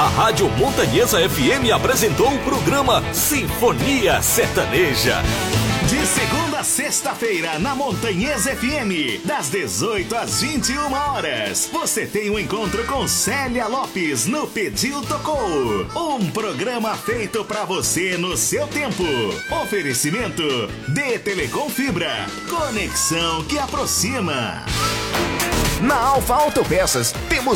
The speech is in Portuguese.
A Rádio Montanhesa FM apresentou o programa Sinfonia Sertaneja. De segunda a sexta-feira, na Montanhesa FM, das 18 às 21 horas, você tem um encontro com Célia Lopes no Pediu Tocou. Um programa feito pra você no seu tempo. Oferecimento de Telecom Fibra. Conexão que aproxima. Na Alfa Autopeças, temos